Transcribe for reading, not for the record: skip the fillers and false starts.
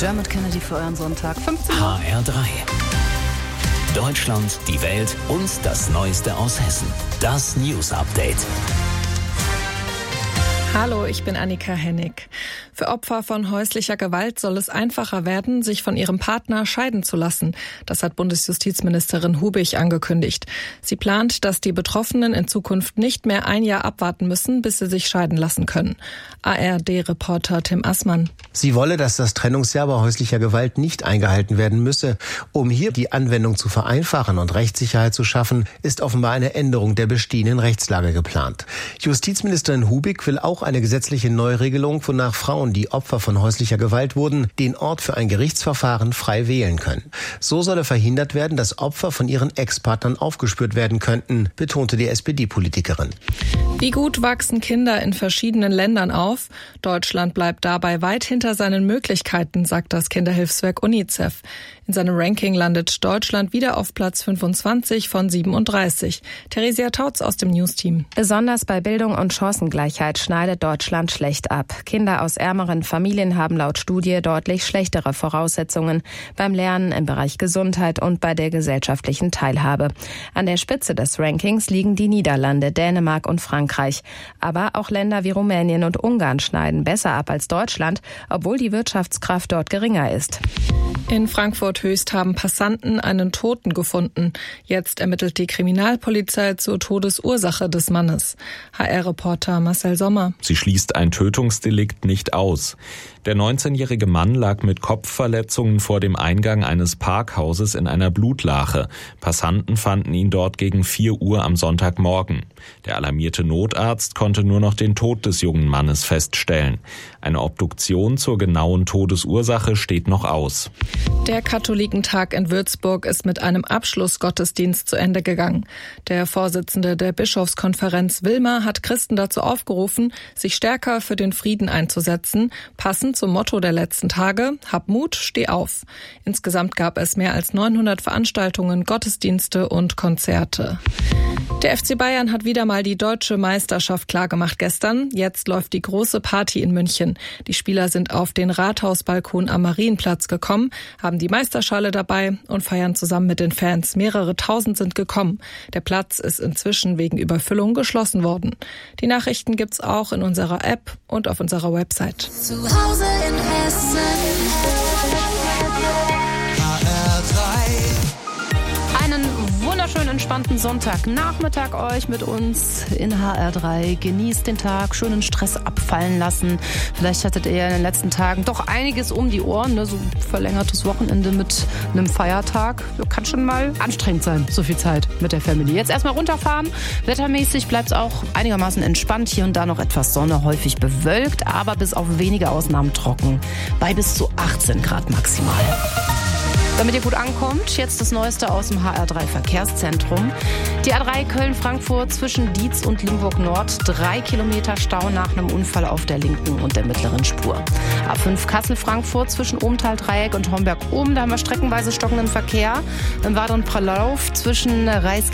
Dermot Kennedy für euren Sonntag. 15 Uhr. HR3. Deutschland, die Welt und das Neueste aus Hessen. Das News Update. Hallo, ich bin Annika Hennig. Für Opfer von häuslicher Gewalt soll es einfacher werden, sich von ihrem Partner scheiden zu lassen. Das hat Bundesjustizministerin Hubig angekündigt. Sie plant, dass die Betroffenen in Zukunft nicht mehr ein Jahr abwarten müssen, bis sie sich scheiden lassen können. ARD-Reporter Tim Assmann. Sie wolle, dass das Trennungsjahr bei häuslicher Gewalt nicht eingehalten werden müsse. Um hier die Anwendung zu vereinfachen und Rechtssicherheit zu schaffen, ist offenbar eine Änderung der bestehenden Rechtslage geplant. Justizministerin Hubig will auch eine gesetzliche Neuregelung, wonach Frauen, die Opfer von häuslicher Gewalt wurden, den Ort für ein Gerichtsverfahren frei wählen können. So solle verhindert werden, dass Opfer von ihren Ex-Partnern aufgespürt werden könnten, betonte die SPD-Politikerin. Wie gut wachsen Kinder in verschiedenen Ländern auf? Deutschland bleibt dabei weit hinter seinen Möglichkeiten, sagt das Kinderhilfswerk UNICEF. In seinem Ranking landet Deutschland wieder auf Platz 25 von 37. Theresia Tautz aus dem Newsteam. Besonders bei Bildung und Chancengleichheit schneidet Deutschland schlecht ab. Kinder aus ärmeren Familien haben laut Studie deutlich schlechtere Voraussetzungen beim Lernen, im Bereich Gesundheit und bei der gesellschaftlichen Teilhabe. An der Spitze des Rankings liegen die Niederlande, Dänemark und Frankreich. Aber auch Länder wie Rumänien und Ungarn schneiden besser ab als Deutschland, obwohl die Wirtschaftskraft dort geringer ist. In Frankfurt Höchst haben Passanten einen Toten gefunden. Jetzt ermittelt die Kriminalpolizei zur Todesursache des Mannes. HR-Reporter Marcel Sommer. Sie schließt ein Tötungsdelikt nicht aus. Der 19-jährige Mann lag mit Kopfverletzungen vor dem Eingang eines Parkhauses in einer Blutlache. Passanten fanden ihn dort gegen 4 Uhr am Sonntagmorgen. Der alarmierte Notarzt konnte nur noch den Tod des jungen Mannes feststellen. Eine Obduktion zur genauen Todesursache steht noch aus. Der Katholikentag in Würzburg ist mit einem Abschlussgottesdienst zu Ende gegangen. Der Vorsitzende der Bischofskonferenz Wilmer hat Christen dazu aufgerufen, sich stärker für den Frieden einzusetzen, passend zum Motto der letzten Tage: Hab Mut, steh auf. Insgesamt gab es mehr als 900 Veranstaltungen, Gottesdienste und Konzerte. Der FC Bayern hat wieder mal die deutsche Meisterschaft klargemacht gestern. Jetzt läuft die große Party in München. Die Spieler sind auf den Rathausbalkon am Marienplatz gekommen, haben die Meisterschale dabei und feiern zusammen mit den Fans. Mehrere Tausend sind gekommen. Der Platz ist inzwischen wegen Überfüllung geschlossen worden. Die Nachrichten gibt's auch in unserer App und auf unserer Website. Zu Hause in Hessen. Einen wunderschönen, entspannten Sonntagnachmittag euch mit uns in HR3. Genießt den Tag, schönen Stress abfallen lassen. Vielleicht hattet ihr in den letzten Tagen doch einiges um die Ohren, ne? So verlängertes Wochenende mit einem Feiertag. Kann schon mal anstrengend sein, so viel Zeit mit der Family. Jetzt erstmal runterfahren. Wettermäßig bleibt es auch einigermaßen entspannt. Hier und da noch etwas Sonne, häufig bewölkt, aber bis auf wenige Ausnahmen trocken. Bei bis zu 18 Grad maximal. Damit ihr gut ankommt, jetzt das Neueste aus dem HR3 Verkehrszentrum. Die A3 Köln-Frankfurt zwischen Dietz und Limburg-Nord. 3 Kilometer Stau nach einem Unfall auf der linken und der mittleren Spur. A5 Kassel-Frankfurt zwischen Ohmtal-Dreieck und Homberg-Ohm. Da haben wir streckenweise stockenden Verkehr. Im weiteren Verlauf zwischen